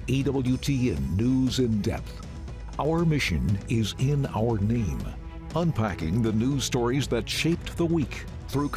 EWTN News in Depth. Our mission is in our name, unpacking the news stories that shaped the week through